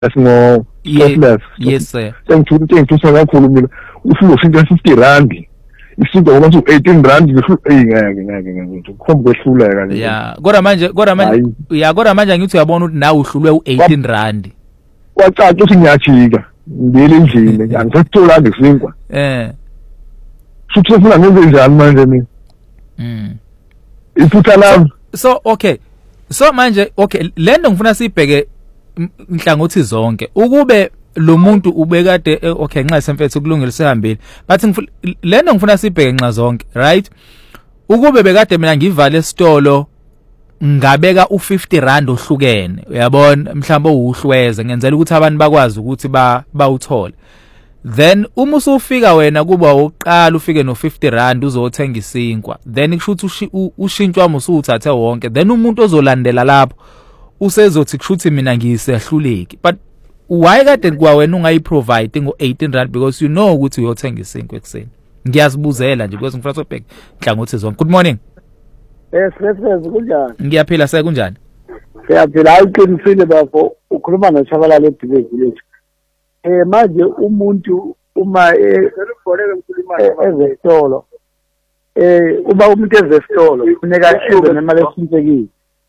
ngo topless. Yes sir. Sengithusa kakhulu mina. Usuyoshintsha 50 rand. Isinto ngoba 18 rand ngeke khombe kwehluleka nje. Yeah, kodwa manje ngithi uyabona ukuthi nawe uhlulwe u18 rand. Wacaca ukuthi ngiyajika. Ngile endlini, angisathola ngesinkwa. Futhi ufuna ngenze njani manje mina? Iphutha lami. So okay. So manje okay, lento ngifuna sibheke inhlangothi zonke. Ukube lo muntu ubekade okay nxa semfethu kulungile sihambile. But lento ngifuna sibheke nxa zonke, right? Ukube bekade mina ngivale esitolo ngabeka u50 rand ohlukene, uyabona, mhlawumbe uhlweze ngenzela ukuthi abantu bakwazi ukuthi bawuthole. Then uma usufika wena kuba uqala ufike no50 rand uzothenga isinkwa, then kusho ukuthi ushintshwa musuthathe wonke, then umuntu ozolandela lapho usezothi kushuthi mina ngisehluleki. But why kade kwa wena ungayiprovide ngo18 rand because you know ukuthi uyothenga isinkwa ekseni? Ngiyazibuzela nje because ngifuna ukubheka inhlangothi zonke. Good morning. Yes, kunjani? Ngiyaphila kunjani? Siyaphila, ayiqinisile bafo ukhuluma noShabalala eDivile Village. Manje umuntu uma ezesitolo uba umuntu ezesitolo kufuneka ebe nemali esintekile.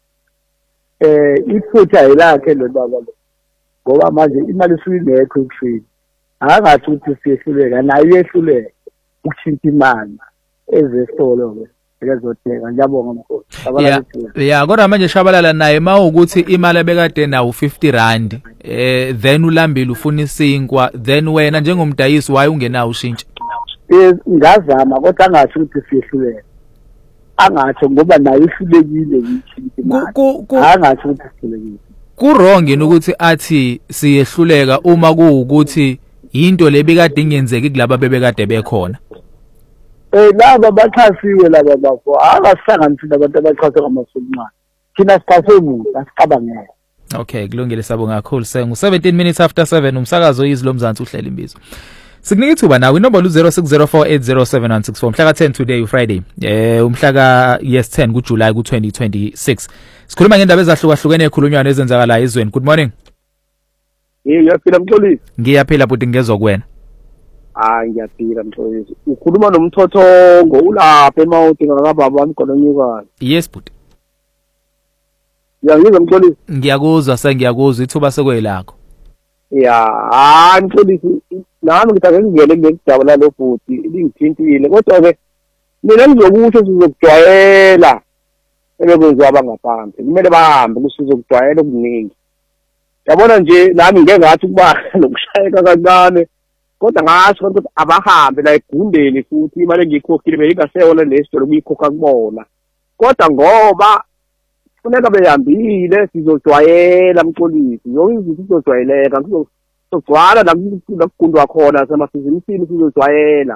Iphutha ilakhe lo baba lo. Ngoba manje imali isingekho ukufika. Akangathi ukuthi siyehluleka, nayo iyehluleka ukushintsha imali ezesitolo ke. Ngiyabonga mkhulu. Yeah, kodwa manje Shabalala naye mawukuthi imali ebekade nawo 50 rand then ulambile ufuna isinkwa, then wena njengomdayisi waye ungenawo ushintsha. Ngazama kodwa angathi ukuthi siyehluleka. Angathi ngoba nayo ihlulekile yishintsha imali. Angathi ukuthi siyehlulekile. Ku wrong yini ukuthi athi siyehluleka uma kuukuthi into lebekade ingenzeki kulabo bebekade bekhona? Laba baxhasiwe laba bafo akasihlanganisi nabantu abaxhaswe ngamasulumane. Thina siphase umuntu asicabangela. Okay, kulungile sabonga kakhulu. Sengu 17 minutes after 7 umsakazo izilo mzansi uhlela imbizo. Sikunika ithuba nawe inombolo 0604807164 mhla ka10 today Friday. Umhla ka yes 10 kuJuly ku2026. Sikhuluma ngendaba ezahlukahlukene ekhulunywana ezenzakalayo ezweni. Good morning. Ngiyaphila Mxolisi. Ngiyaphila futhi ngezwe kuwena. Ngiyaphila Mxolisi. Ukhuluma nomthotho ulapha emawuthi ngakababa amgolonyukayo. Yes but. Ngiyangizwa Mxolisi. Ngiyakuzwa sengiyakuzwa ithuba sekwelakho. Mxolisi nami ngithathe ngivele ngekujabula lo futhi lingithintile kodwa ke mina ngizokusho sizokujwayela ebekwenziwa abangaphansi kumele bahambe kusizokujwayela okuningi. Yabona nje nami ngeke ngathi kuba nokushayeka kancane kodwa ngasho ukuthi abahambe la egundeni futhi imali engikhokhile beyingaseyona lesitolo kuyikhokha kubona kodwa ngoba kufuneka behambile sizojwayela Mxolisi yonke izinto sizojwayeleka sizogcwala la kugundwa khona semabhizinisini sizojwayela.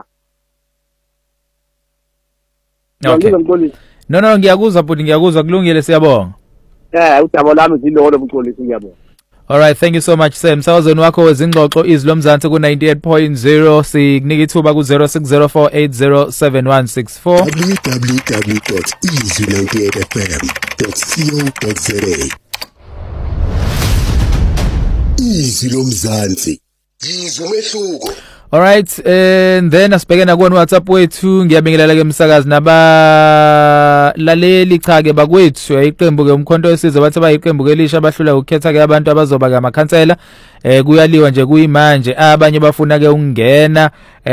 Okay. No ngiyakuzwa futhi ngiyakuzwa kulungile siyabonga. Udaba lami zilolo Mxolisi ngiyabonga. All right, thank you so much Sam. Sawuzweni wakho wezingxoxo izilo mzansi ku 98.0 sikunika ithuba ku 0604807164 www.izwi98fm.co.za Izilo mzansi izwe umehluko. All right, and then asibhekena kuona WhatsApp wethu ngiyabingelela ke umsakazi nabalaleli cha ke bakwethu iqembu ke umkhonto wesizwe bathi bayiqembu ke lisha abahlula ukukhetha ke abantu abazoba ke amakhansela kuyaliwa nje kuyimanje abanye bafuna ke ukungena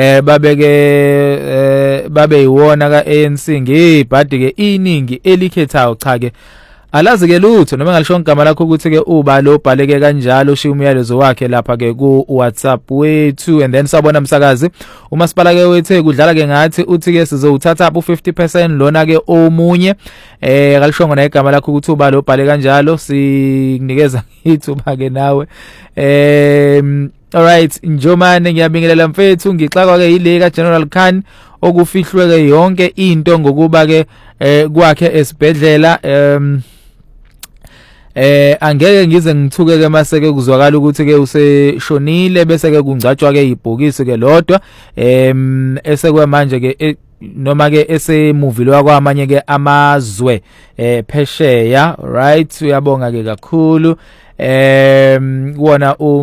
babe yiwona ka ANC ngebhadi ke iningi elikhethayo cha ke alazi ke lutho noma ngalisho igama lakho ukuthi ke uba lo bhaleke kanjalo ushiya umyalezo wakhe lapha ke ku WhatsApp wethu and then sabona umsakazi umasipala ke wethe kudlala ke ngathi uthi ke sizowuthatha up u50% lona ke omunye kalishongo na igama lakho ukuthi uba lo bhale kanjalo sikunikeza ithuba ke nawe all right Njomane ngiyabingelela mfethu ngixakwa ke ile ka General Khan okufihlwe ke yonke into ngokuba ke kwakhe esibhedlela angeke ngize ngithuke ke maseke kuzwakala ukuthi ke useshonile bese ke kungcatshwa ke ibhokisi ke lodwa esekwe manje ke noma ke esemuvilwa kwamanye ke amazwe phesheya right uyabonga ke kakhulu kuwona